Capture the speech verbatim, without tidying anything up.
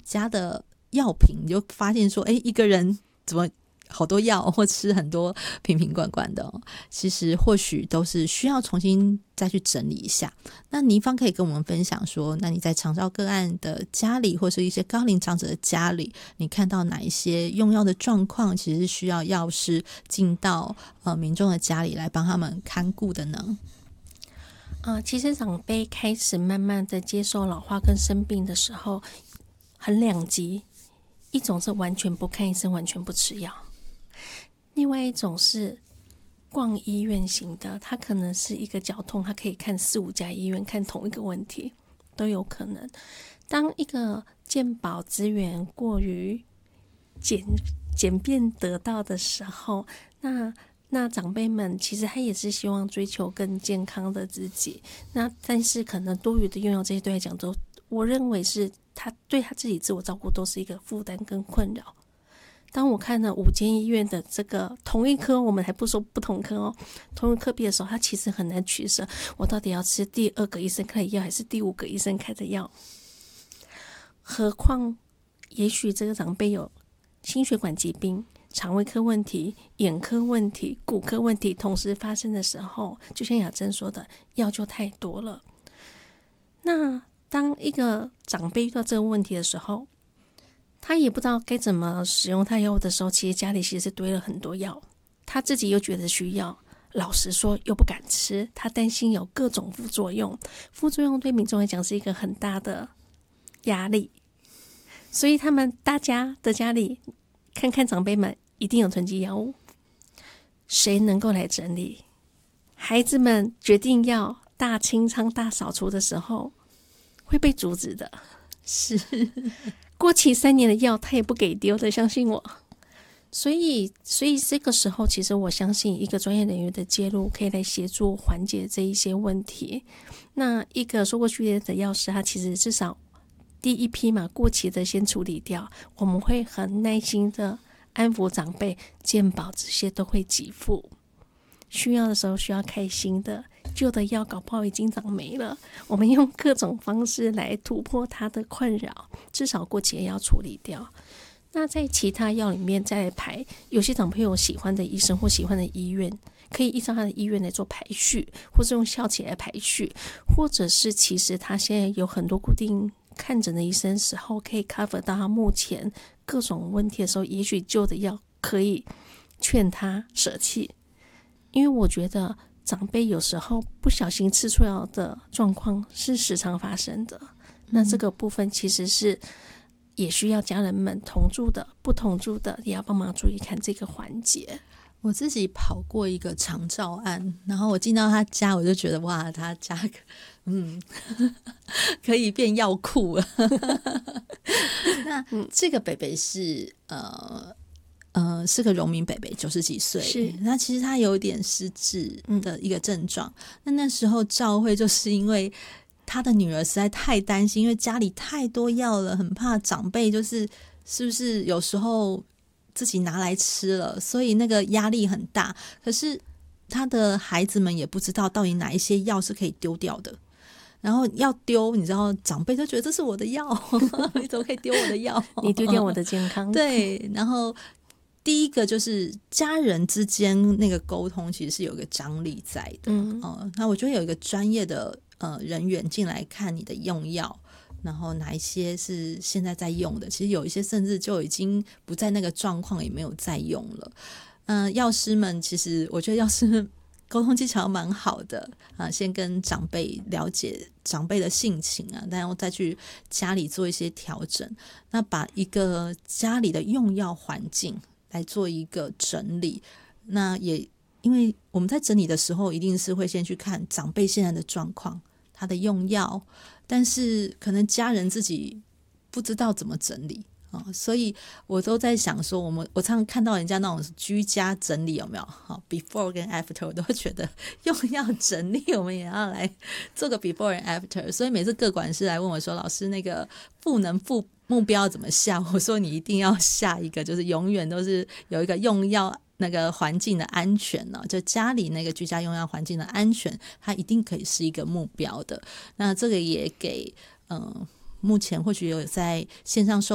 家的药品，你就发现说，哎，一个人怎么好多药或吃很多瓶瓶罐罐的、哦、其实或许都是需要重新再去整理一下。那倪芳可以跟我们分享说，那你在长照个案的家里或是一些高龄长者的家里，你看到哪一些用药的状况其实是需要药师进到呃民众的家里来帮他们看顾的呢？ 呃，其实长辈开始慢慢的接受老化跟生病的时候很两极，一种是完全不看医生完全不吃药，另外一种是逛医院型的，他可能是一个脚痛，他可以看四五家医院看同一个问题都有可能。当一个健保资源过于简简便得到的时候，那那长辈们其实他也是希望追求更健康的自己，那但是可能多余的用药这些对来讲都，我认为是他对他自己自我照顾都是一个负担跟困扰。当我看了五间医院的这个同一科，我们还不说不同科哦，同一科别的时候，他其实很难取舍，我到底要吃第二个医生开的药还是第五个医生开的药。何况也许这个长辈有心血管疾病、肠胃科问题、眼科问题、骨科问题同时发生的时候，就像雅珍说的，药就太多了。那当一个长辈遇到这个问题的时候，他也不知道该怎么使用他药物的时候，其实家里其实是堆了很多药，他自己又觉得需要，老实说又不敢吃，他担心有各种副作用，副作用对民众来讲是一个很大的压力，所以他们大家的家里看看长辈们一定有囤积药物，谁能够来整理？孩子们决定要大清仓大扫除的时候会被阻止的， 是过期三年的药他也不给丢的，相信我。所以所以这个时候其实我相信一个专业人员的介入可以来协助缓解这一些问题。那一个说过去的药师，他其实至少第一批嘛过期的先处理掉，我们会很耐心的安抚长辈，健保这些都会给付，需要的时候需要开新的，旧的药搞不好已经长没了，我们用各种方式来突破它的困扰，至少过期也要处理掉。那在其他药里面再来排，有些长辈有喜欢的医生或喜欢的医院，可以依照他的医院来做排序，或是用校期来排序，或者是其实他现在有很多固定看诊的医生时候可以 cover 到他目前各种问题的时候，也许旧的药可以劝他舍弃。因为我觉得长辈有时候不小心吃错药的状况是时常发生的，那这个部分其实是也需要家人们同住的不同住的也要帮忙注意看这个环节。 我自己跑过一个长照案，然后我进到他家，我就觉得哇，他家嗯可以变药库了。那这个北北是呃呃是个荣民北北，九十几岁， 是那其实他有点失智的一个症状。那、嗯、那时候照会就是因为他的女儿实在太担心，因为家里太多药了，很怕长辈就是是不是有时候自己拿来吃了，所以那个压力很大。可是他的孩子们也不知道到底哪一些药是可以丢掉的，然后要丢，你知道长辈就觉得这是我的药你怎么可以丢我的药你丢掉我的健康对，然后第一个就是家人之间那个沟通其实是有一个张力在的、嗯呃、那我觉得有一个专业的呃人员进来看你的用药，然后哪一些是现在在用的，其实有一些甚至就已经不在那个状况，也没有在用了。嗯、呃，药师们其实我觉得药师们沟通技巧蛮好的啊、呃，先跟长辈了解长辈的性情啊，然后再去家里做一些调整，那把一个家里的用药环境来做一个整理。那也因为我们在整理的时候一定是会先去看长辈现在的状况，他的用药，但是可能家人自己不知道怎么整理、哦、所以我都在想说我们我常常看到人家那种居家整理有没有、哦、before 跟 after 我都会觉得用药整理我们也要来做个 before and after。 所以每次个管师来问我说老师那个赋能赋目标怎么下，我说你一定要下一个就是永远都是有一个用药那个环境的安全呢、哦，就家里那个居家用药环境的安全，它一定可以是一个目标的。那这个也给嗯、呃，目前或许有在线上收